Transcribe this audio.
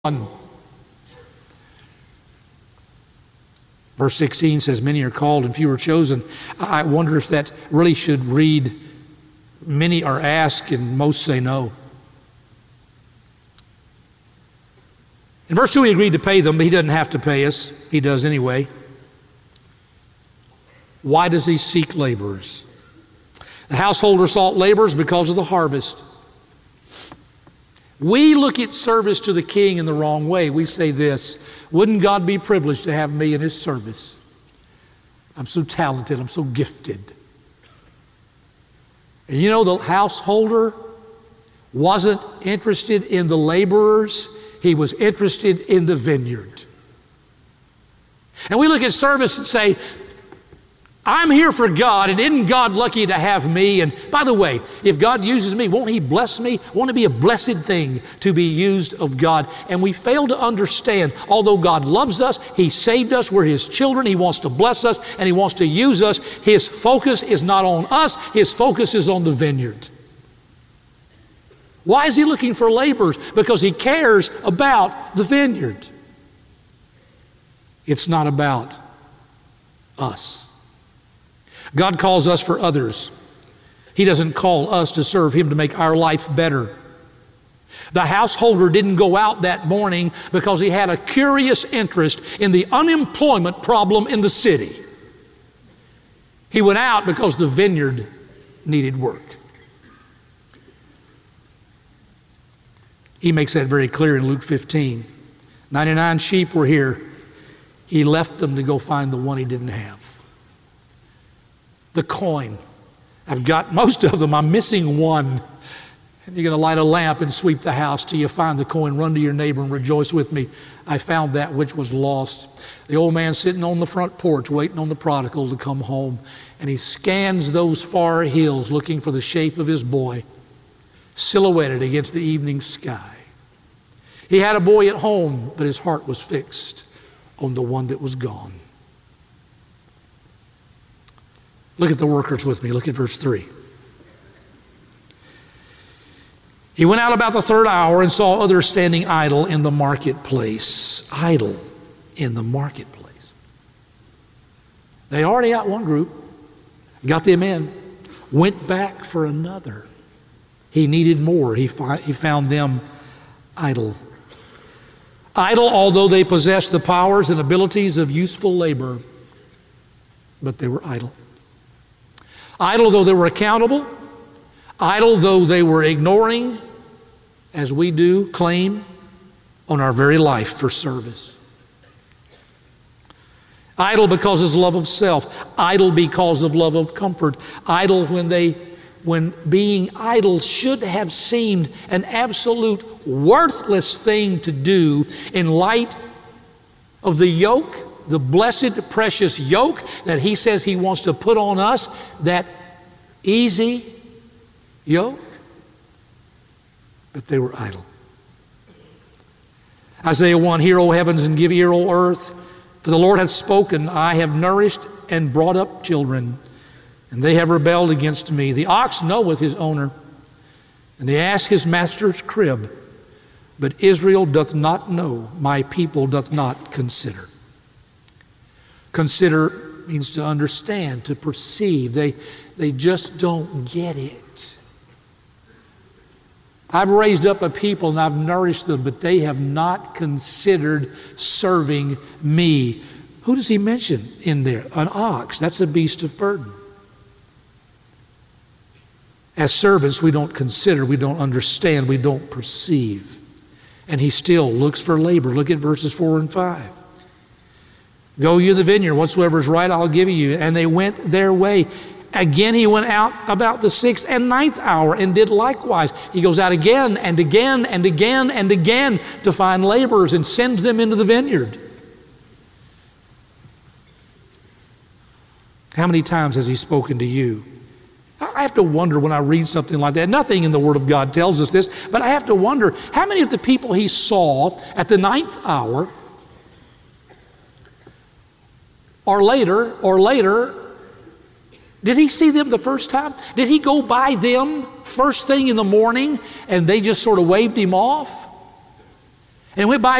1. Verse 16 says, many are called and few are chosen. I wonder if that really should read, many are asked and most say no. In verse 2, he agreed to pay them, but he doesn't have to pay us. He does anyway. Why does he seek laborers? The householder sought laborers because of the harvest. We look at service to the king in the wrong way. We say this, wouldn't God be privileged to have me in his service? I'm so talented, I'm so gifted. And you know, the householder wasn't interested in the laborers, he was interested in the vineyard. And we look at service and say, I'm here for God, and isn't God lucky to have me? And by the way, if God uses me, won't he bless me? Won't it be a blessed thing to be used of God? And we fail to understand, although God loves us, he saved us, we're his children, he wants to bless us, and he wants to use us. His focus is not on us, his focus is on the vineyard. Why is he looking for laborers? Because he cares about the vineyard. It's not about us. God calls us for others. He doesn't call us to serve him to make our life better. The householder didn't go out that morning because he had a curious interest in the unemployment problem in the city. He went out because the vineyard needed work. He makes that very clear in Luke 15. 99 sheep were here. He left them to go find the one he didn't have. The coin. I've got most of them. I'm missing one. And you're going to light a lamp and sweep the house till you find the coin. Run to your neighbor and rejoice with me. I found that which was lost. The old man sitting on the front porch waiting on the prodigal to come home. And he scans those far hills looking for the shape of his boy, silhouetted against the evening sky. He had a boy at home, but his heart was fixed on the one that was gone. Look at the workers with me. Look at verse 3. He went out about the third hour and saw others standing idle in the marketplace. Idle in the marketplace. They already got one group, got them in, went back for another. He needed more. He found them idle. Idle, although they possessed the powers and abilities of useful labor, but they were idle. Idle though they were accountable, idle though they were ignoring, as we do, claim on our very life for service. Idle because of love of self, idle because of love of comfort, idle when being idle should have seemed an absolute worthless thing to do in light of the yoke, the blessed, precious yoke that he says he wants to put on us, that easy yoke. But they were idle. Isaiah 1, hear, O heavens, and give ear, O earth, for the Lord hath spoken, I have nourished and brought up children, and they have rebelled against me. The ox knoweth his owner, and the ass his master's crib, but Israel doth not know, my people doth not consider. Consider means to understand, to perceive. They just don't get it. I've raised up a people and I've nourished them, but they have not considered serving me. Who does he mention in there? An ox. That's a beast of burden. As servants, we don't consider, we don't understand, we don't perceive. And he still looks for labor. Look at verses 4 and 5. Go you in the vineyard, whatsoever is right, I'll give you. And they went their way. Again, he went out about the 6th and 9th hour and did likewise. He goes out again and again and again and again to find laborers and sends them into the vineyard. How many times has he spoken to you? I have to wonder when I read something like that. Nothing in the Word of God tells us this, but I have to wonder how many of the people he saw at the 9th hour or later, did he see them the first time? Did he go by them first thing in the morning and they just sort of waved him off? And went by